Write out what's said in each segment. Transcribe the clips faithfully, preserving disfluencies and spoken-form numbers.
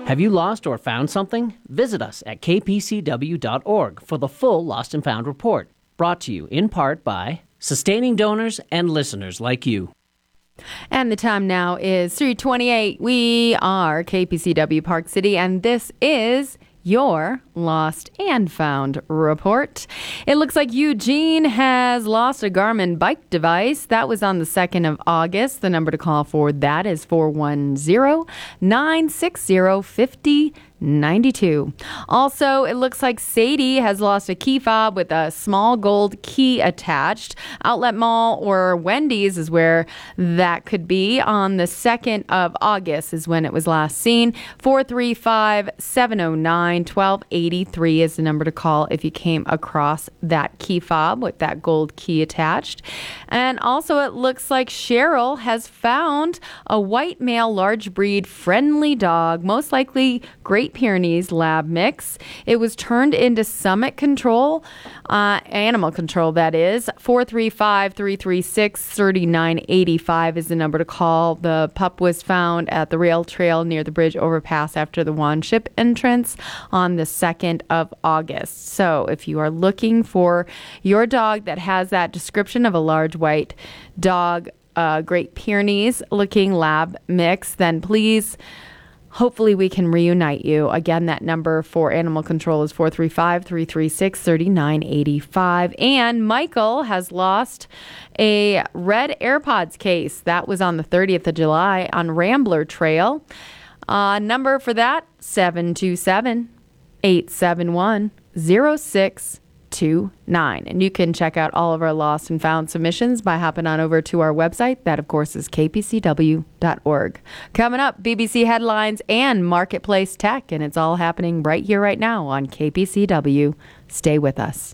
Have you lost or found something? Visit us at k p c w dot org for the full Lost and Found report, brought to you in part by sustaining donors and listeners like you. And the time now is three twenty-eight. We are K P C W Park City, and this is your Lost and Found report. It looks like Eugene has lost a Garmin bike device. That was on the second of August. The number to call for that is four one zero, nine six zero, five zero nine two. Also, it looks like Sadie has lost a key fob with a small gold key attached. Outlet Mall or Wendy's is where that could be. On the second of August is when it was last seen. four three five, seven zero nine, one two eight three is the number to call if you came across that key fob with that gold key attached. And also, it looks like Cheryl has found a white male large breed friendly dog, most likely Great Pyrenees lab mix. It was turned into Summit Control, uh, animal control that is. four three five, three three six, three nine eight five is the number to call. The pup was found at the rail trail near the bridge overpass after the Wanship entrance on the second of August. So if you are looking for your dog that has that description of a large white dog, uh, Great Pyrenees looking lab mix, then please, hopefully we can reunite you. Again, that number for animal control is four three five, three three six, three nine eight five. And Michael has lost a red AirPods case. That was on the thirtieth of July on Rambler Trail. Uh, number for that, seven two seven, eight seven one, zero six two nine. And you can check out all of our lost and found submissions by hopping on over to our website. That, of course, is k p c w dot org. Coming up, B B C headlines and marketplace tech, and it's all happening right here, right now on K P C W. Stay with us.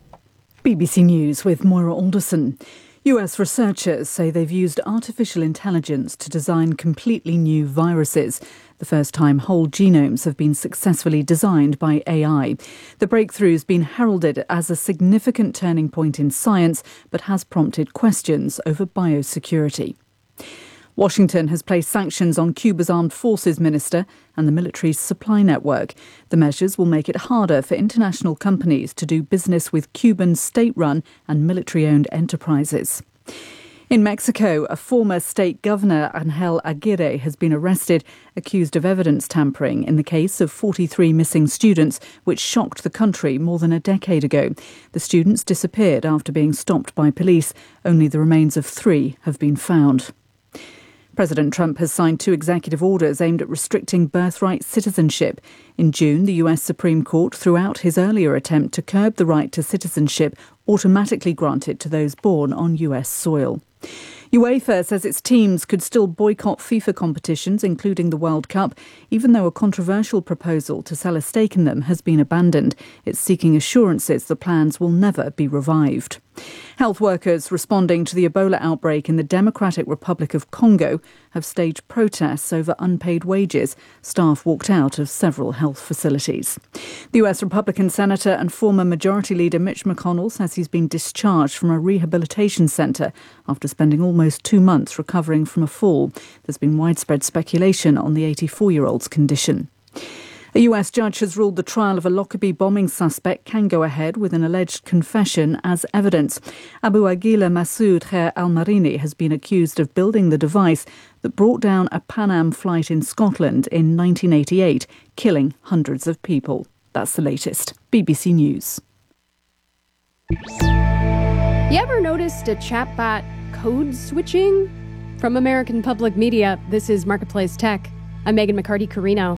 B B C News with Moira Alderson. U S researchers say they've used artificial intelligence to design completely new viruses. The first time whole genomes have been successfully designed by A I. The breakthrough's been heralded as a significant turning point in science, but has prompted questions over biosecurity. Washington has placed sanctions on Cuba's armed forces minister and the military's supply network. The measures will make it harder for international companies to do business with Cuban state-run and military-owned enterprises. In Mexico, a former state governor, Angel Aguirre, has been arrested, accused of evidence tampering in the case of forty-three missing students, which shocked the country more than a decade ago. The students disappeared after being stopped by police. Only the remains of three have been found. President Trump has signed two executive orders aimed at restricting birthright citizenship. In June, the U S Supreme Court threw out his earlier attempt to curb the right to citizenship automatically granted to those born on U S soil. UEFA says its teams could still boycott FIFA competitions, including the World Cup, even though a controversial proposal to sell a stake in them has been abandoned. It's seeking assurances the plans will never be revived. Health workers responding to the Ebola outbreak in the Democratic Republic of Congo have staged protests over unpaid wages. Staff walked out of several health facilities. The U S Republican Senator and former Majority Leader Mitch McConnell says he's been discharged from a rehabilitation centre after spending almost two months recovering from a fall. There's been widespread speculation on the eighty-four-year-old's condition. A U S judge has ruled the trial of a Lockerbie bombing suspect can go ahead with an alleged confession as evidence. Abu Aguila Masoud Khair al-Marini has been accused of building the device that brought down a Pan Am flight in Scotland in nineteen eighty-eight, killing hundreds of people. That's the latest. B B C News. You ever noticed a chatbot code switching? From American Public Media, this is Marketplace Tech. I'm Megan McCarty-Carino.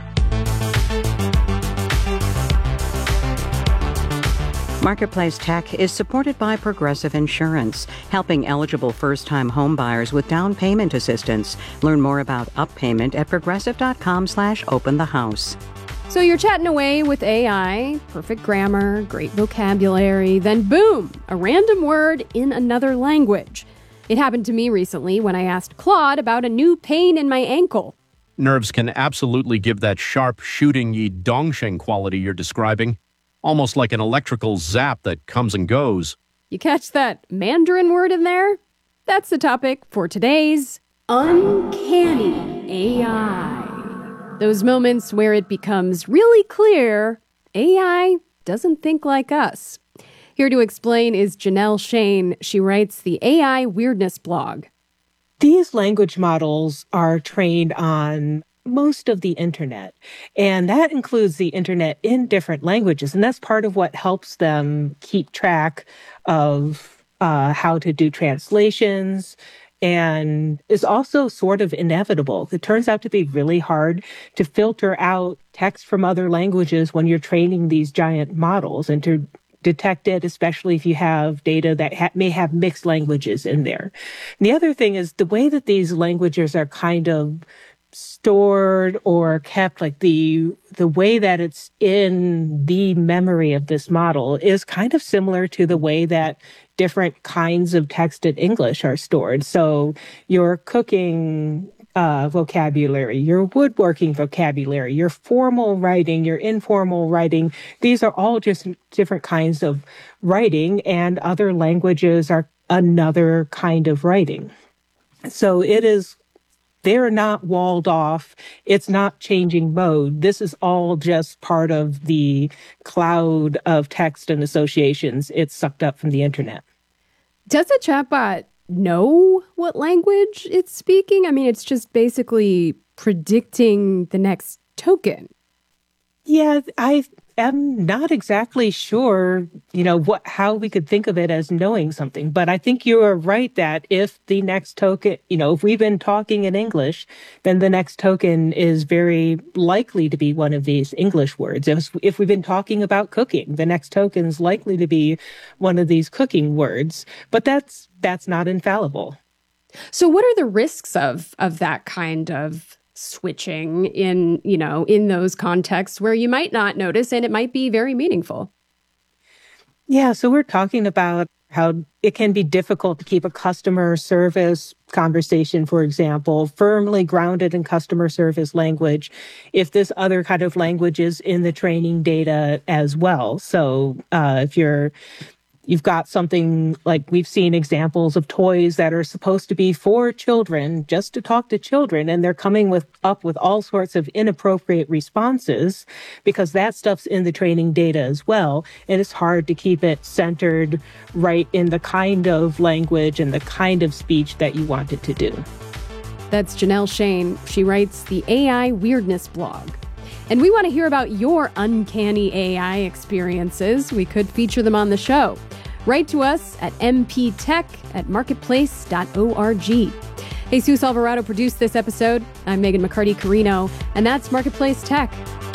Marketplace Tech is supported by Progressive Insurance, helping eligible first-time home buyers with down payment assistance. Learn more about UpPayment at progressive.com slash open the house. So you're chatting away with A I, perfect grammar, great vocabulary, then boom, a random word in another language. It happened to me recently when I asked Claude about a new pain in my ankle. Nerves can absolutely give that sharp shooting yi dongsheng quality you're describing. Almost like an electrical zap that comes and goes. You catch that Mandarin word in there? That's the topic for today's Uncanny A I. Those moments where it becomes really clear A I doesn't think like us. Here to explain is Janelle Shane. She writes the A I Weirdness blog. These language models are trained on most of the internet, and that includes the internet in different languages. And that's part of what helps them keep track of uh, how to do translations, and is also sort of inevitable. It turns out to be really hard to filter out text from other languages when you're training these giant models, and to detect it, especially if you have data that ha- may have mixed languages in there. And the other thing is the way that these languages are kind of stored or kept, like the the way that it's in the memory of this model is kind of similar to the way that different kinds of text in English are stored. So your cooking uh, vocabulary, your woodworking vocabulary, your formal writing, your informal writing, these are all just different kinds of writing, and other languages are another kind of writing. So it is They're not walled off. It's not changing mode. This is all just part of the cloud of text and associations it's sucked up from the internet. Does the chatbot know what language it's speaking? I mean, it's just basically predicting the next token. Yeah, I am not exactly sure, you know, what how we could think of it as knowing something. But I think you are right that if the next token, you know, if we've been talking in English, then the next token is very likely to be one of these English words. If, if we've been talking about cooking, the next token is likely to be one of these cooking words. But that's that's not infallible. So what are the risks of of that kind of switching in, you know, in those contexts where you might not notice and it might be very meaningful? Yeah, so we're talking about how it can be difficult to keep a customer service conversation, for example, firmly grounded in customer service language if this other kind of language is in the training data as well. So uh, if you're You've got something like we've seen examples of toys that are supposed to be for children, just to talk to children, and they're coming with up with all sorts of inappropriate responses because that stuff's in the training data as well. And it's hard to keep it centered right in the kind of language and the kind of speech that you want it to do. That's Janelle Shane. She writes the A I Weirdness blog. And we want to hear about your uncanny A I experiences. We could feature them on the show. Write to us at m p tech at marketplace dot org. Jesus Alvarado produced this episode. I'm Megan McCarty-Carino, and that's Marketplace Tech.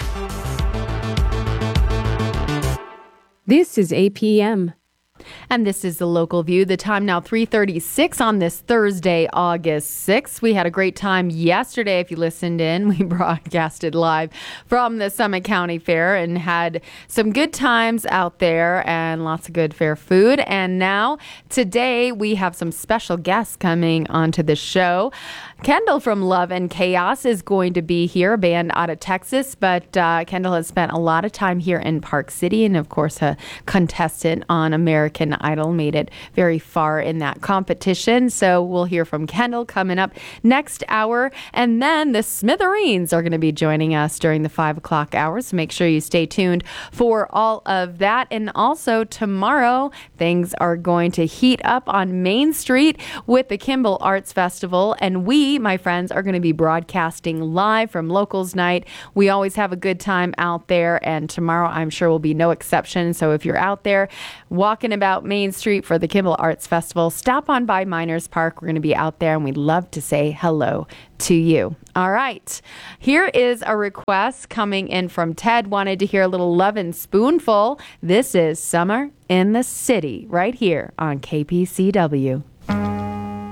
This is A P M. And this is the Local View. The time now three thirty-six on this Thursday, August sixth. We had a great time yesterday. If you listened in, we broadcasted live from the Summit County Fair and had some good times out there and lots of good fair food. And now today we have some special guests coming onto the show. Kendall from Love and Chaos is going to be here, a band out of Texas, but uh, Kendall has spent a lot of time here in Park City and, of course, a contestant on American Idol, made it very far in that competition. So we'll hear from Kendall coming up next hour. And then the Smithereens are going to be joining us during the five o'clock hour. So make sure you stay tuned for all of that. And also tomorrow, things are going to heat up on Main Street with the Kimball Arts Festival. And we, my friends, are going to be broadcasting live from Locals Night. We always have a good time out there. And tomorrow, I'm sure, will be no exception. So if you're out there walking about Main Street for the Kimball Arts Festival, stop on by Miners Park. We're going to be out there and we'd love to say hello to you. All right. Here is a request coming in from Ted. Wanted to hear a little Lovin' Spoonful. This is Summer in the City right here on K P C W.